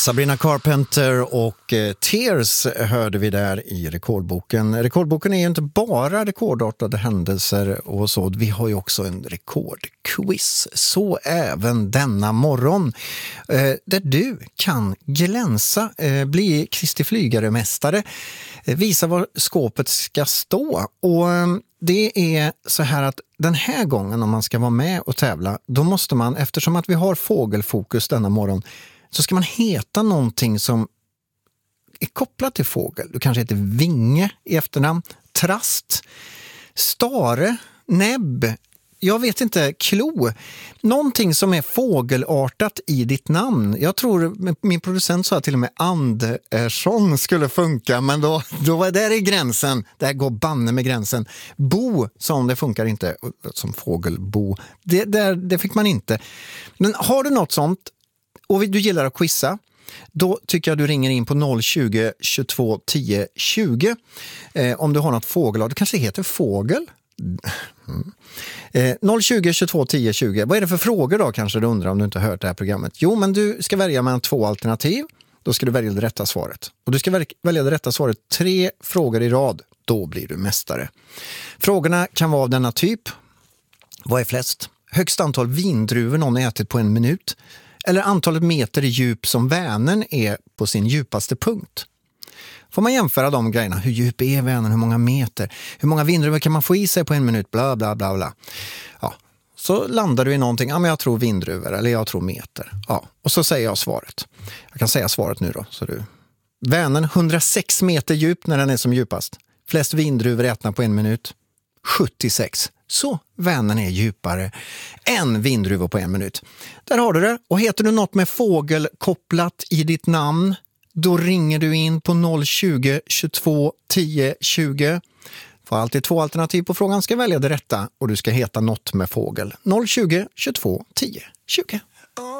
Sabrina Carpenter och Tears hörde vi där i rekordboken. Rekordboken är ju inte bara rekordartade händelser och så. Vi har ju också en rekordquiz. Så även denna morgon. Där du kan glänsa, bli Kristi Flygare-mästare. Visa var skåpet ska stå. Och det är så här att den här gången om man ska vara med och tävla, då måste man, eftersom att vi har fågelfokus denna morgon, så ska man heta någonting som är kopplat till fågel. Du kanske heter Vinge i efternamn, Trast, Stare, Näbb, jag vet inte, Klo. Någonting som är fågelartat i ditt namn. Jag tror, min producent sa till och med Andersson skulle funka, men då var det i gränsen. Där går banne med gränsen. Bo, som det funkar inte som fågelbo. Det fick man inte. Men har du något sånt och du gillar att quizza, då tycker jag du ringer in på 020 22 10 20 om du har något fågelart. Det kanske heter fågel. 020 22 10 20. Vad är det för frågor då, kanske du undrar om du inte har hört det här programmet? Jo, men du ska välja mellan 2 alternativ. Då ska du välja det rätta svaret. Och du ska välja det rätta svaret 3 frågor i rad. Då blir du mästare. Frågorna kan vara av denna typ. Vad är flest? Högst antal vindruvor någon ätit på 1 minut? Eller antalet meter i djup som Vänern är på sin djupaste punkt? Får man jämföra de grejerna? Hur djup är Vänern? Hur många meter? Hur många vindruvor kan man få i sig på 1 minut? Bla bla bla bla. Ja, så landar du i någonting. Ja, men jag tror vindruvor eller jag tror meter. Ja, och så säger jag svaret. Jag kan säga svaret nu då. Så du. Vänern 106 meter djup när den är som djupast. Flest vindruvor ätna på 1 minut. 76. Så Vänern är djupare än vindruvor på 1 minut. Där har du det. Och heter du något med fågel kopplat i ditt namn, då ringer du in på 020 22 10 20. Får alltid 2 alternativ på frågan, ska välja det rätta och du ska heta något med fågel. 020 22 10 20.